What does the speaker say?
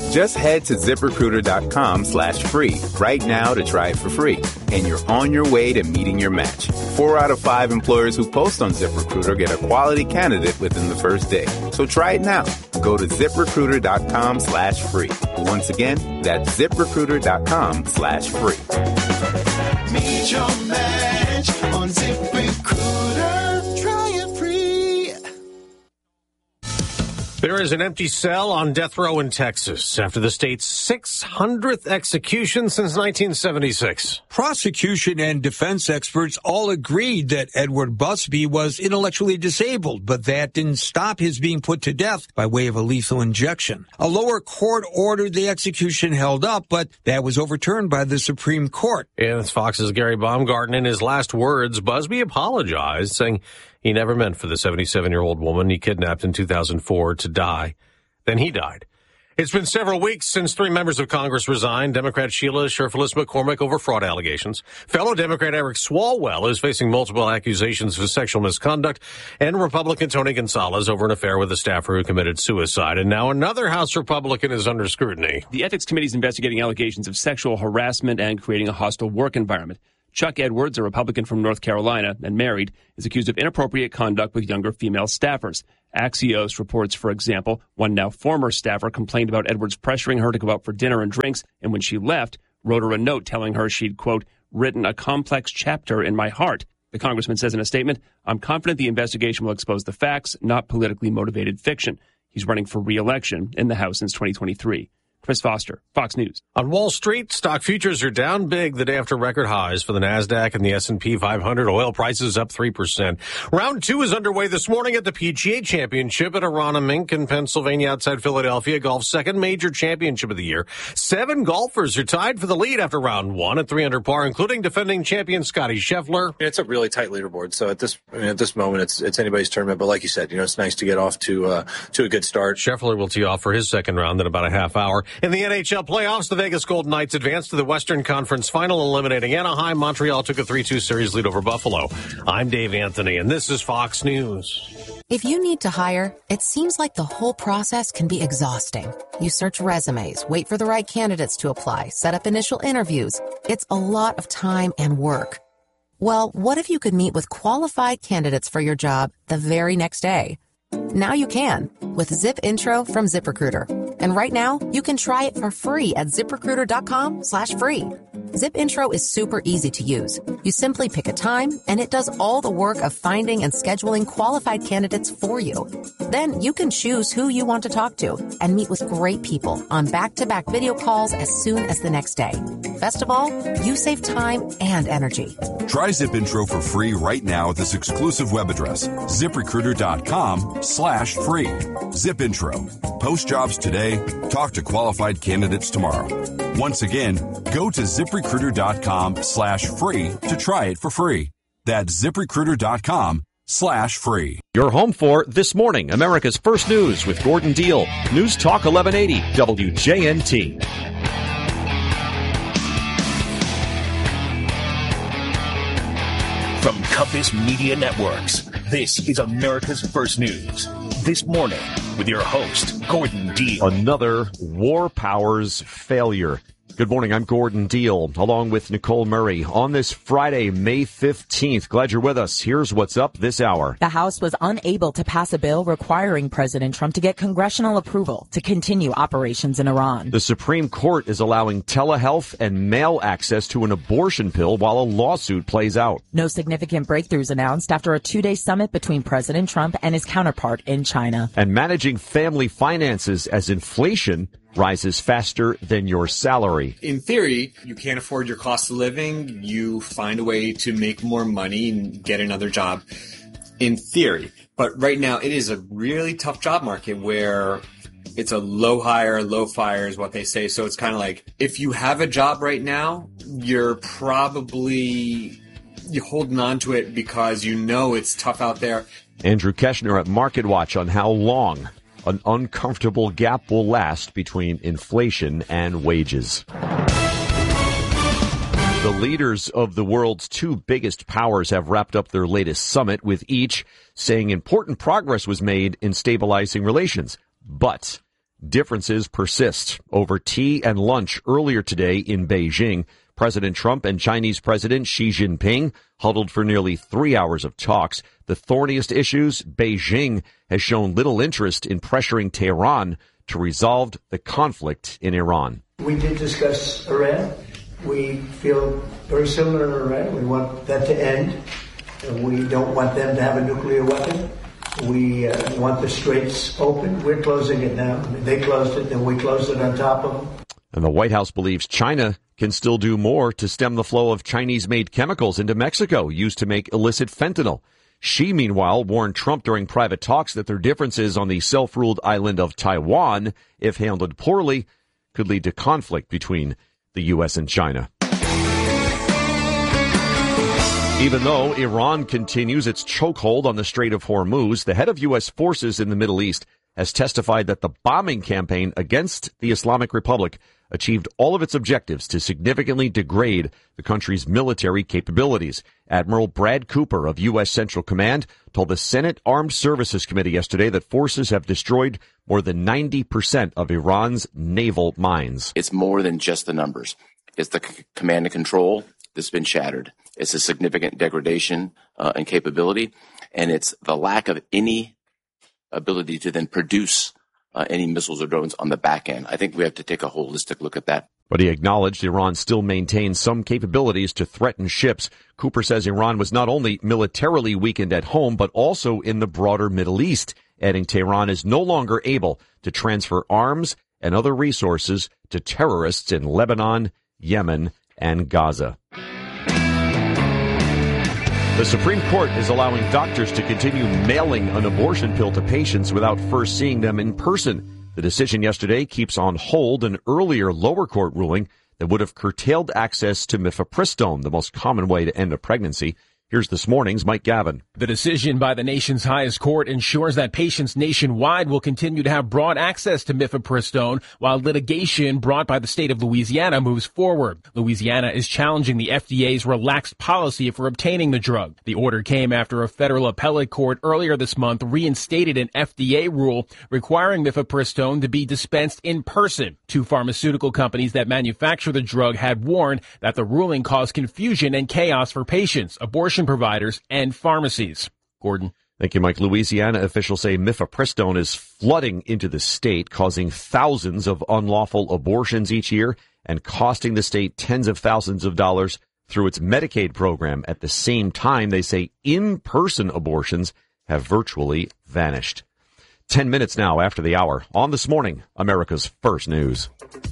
Just head to ZipRecruiter.com/free right now to try it for free. And you're on your way to meeting your match. 4 out of 5 employers who post on ZipRecruiter get a quality candidate within the first day. So try it now. Go to ZipRecruiter.com/free. Once again, that's ZipRecruiter.com/free. Meet your match on ZipRecruiter. Try it free. There is an empty cell on death row in Texas after the state's 600th execution since 1976. Prosecution and defense experts all agreed that Edward Busby was intellectually disabled, but that didn't stop his being put to death by way of a lethal injection. A lower court ordered the execution held up, but that was overturned by the Supreme Court. And it's Fox's Gary Baumgarten. In his last words, Busby apologized, saying he never meant for the 77-year-old woman he kidnapped in 2004 to die. Then he died. It's been several weeks since 3 members of Congress resigned. Democrat Sheila Sherfilis McCormick over fraud allegations. Fellow Democrat Eric Swalwell is facing multiple accusations of sexual misconduct. And Republican Tony Gonzalez over an affair with a staffer who committed suicide. And now another House Republican is under scrutiny. The Ethics Committee is investigating allegations of sexual harassment and creating a hostile work environment. Chuck Edwards, a Republican from North Carolina and married, is accused of inappropriate conduct with younger female staffers. Axios reports, for example, one now former staffer complained about Edwards pressuring her to go out for dinner and drinks, and when she left, wrote her a note telling her she'd, quote, written a complex chapter in my heart. The congressman says in a statement, I'm confident the investigation will expose the facts, not politically motivated fiction. He's running for re-election in the House since 2023. Chris Foster, Fox News. On Wall Street, stock futures are down big the day after record highs for the NASDAQ and the S&P 500. Oil prices up 3%. Round 2 is underway this morning at the PGA Championship at Aronimink in Pennsylvania outside Philadelphia. Golf's second major championship of the year. 7 golfers are tied for the lead after round 1 at 3 under par, including defending champion Scottie Scheffler. It's a really tight leaderboard. So at this moment, it's anybody's tournament. But like you said, it's nice to get off to a good start. Scheffler will tee off for his second round in about a half hour. In the NHL playoffs, the Vegas Golden Knights advanced to the Western Conference Final, eliminating Anaheim. Montreal took a 3-2 series lead over Buffalo. I'm Dave Anthony, and this is Fox News. If you need to hire, it seems like the whole process can be exhausting. You search resumes, wait for the right candidates to apply, set up initial interviews. It's a lot of time and work. Well, what if you could meet with qualified candidates for your job the very next day? Now you can with Zip Intro from ZipRecruiter. And right now, you can try it for free at ZipRecruiter.com/free. Zip Intro is super easy to use. You simply pick a time, and it does all the work of finding and scheduling qualified candidates for you. Then you can choose who you want to talk to and meet with great people on back-to-back video calls as soon as the next day. Best of all, you save time and energy. Try Zip Intro for free right now at this exclusive web address, ZipRecruiter.com/free. Zip Intro. Post jobs today. Talk to qualified candidates tomorrow. Once again, go to ZipRecruiter.com/free to try it for free. That's ZipRecruiter.com/free. You're home for This Morning, America's First News with Gordon Deal. News Talk 1180 WJNT. From Compass Media Networks, this is America's First News. This Morning with your host, Gordon Deal. Another War Powers failure. Good morning, I'm Gordon Deal, along with Nicole Murray. On this Friday, May 15th, glad you're with us. Here's what's up this hour. The House was unable to pass a bill requiring President Trump to get congressional approval to continue operations in Iran. The Supreme Court is allowing telehealth and mail access to an abortion pill while a lawsuit plays out. No significant breakthroughs announced after a 2-day summit between President Trump and his counterpart in China. And managing family finances as inflation rises faster than your salary. In theory, you can't afford your cost of living. You find a way to make more money and get another job. In theory. But right now, it is a really tough job market where it's a low hire, low fire is what they say. So it's kind of like, if you have a job right now, you're holding on to it because you know it's tough out there. Andrew Keshner at MarketWatch on how long an uncomfortable gap will last between inflation and wages. The leaders of the world's 2 biggest powers have wrapped up their latest summit, with each saying important progress was made in stabilizing relations. But differences persist. Over tea and lunch earlier today in Beijing, President Trump and Chinese President Xi Jinping huddled for nearly 3 hours of talks. The thorniest issues, Beijing has shown little interest in pressuring Tehran to resolve the conflict in Iran. We did discuss Iran. We feel very similar to Iran. We want that to end. We don't want them to have a nuclear weapon. We want the straits open. We're closing it now. They closed it, then we closed it on top of them. And the White House believes China can still do more to stem the flow of Chinese-made chemicals into Mexico used to make illicit fentanyl. Xi, meanwhile, warned Trump during private talks that their differences on the self-ruled island of Taiwan, if handled poorly, could lead to conflict between the U.S. and China. Even though Iran continues its chokehold on the Strait of Hormuz, the head of U.S. forces in the Middle East has testified that the bombing campaign against the Islamic Republic achieved all of its objectives to significantly degrade the country's military capabilities. Admiral Brad Cooper of U.S. Central Command told the Senate Armed Services Committee yesterday that forces have destroyed more than 90% of Iran's naval mines. It's more than just the numbers. It's the command and control that's been shattered. It's a significant degradation in capability, and it's the lack of any ability to then produce any missiles or drones on the back end. I think we have to take a holistic look at that. But he acknowledged Iran still maintains some capabilities to threaten ships. Cooper says Iran was not only militarily weakened at home, but also in the broader Middle East, adding Tehran is no longer able to transfer arms and other resources to terrorists in Lebanon, Yemen, and Gaza. The Supreme Court is allowing doctors to continue mailing an abortion pill to patients without first seeing them in person. The decision yesterday keeps on hold an earlier lower court ruling that would have curtailed access to mifepristone, the most common way to end a pregnancy. Here's this morning's Mike Gavin. The decision by the nation's highest court ensures that patients nationwide will continue to have broad access to mifepristone while litigation brought by the state of Louisiana moves forward. Louisiana is challenging the FDA's relaxed policy for obtaining the drug. The order came after a federal appellate court earlier this month reinstated an FDA rule requiring mifepristone to be dispensed in person. Two pharmaceutical companies that manufacture the drug had warned that the ruling caused confusion and chaos for patients, abortion providers, and pharmacies. Gordon. Thank you, Mike. Louisiana officials say mifepristone is flooding into the state, causing thousands of unlawful abortions each year and costing the state tens of thousands of dollars through its Medicaid program. At the same time, they say in-person abortions have virtually vanished. 10 minutes now after the hour on This Morning, America's First News.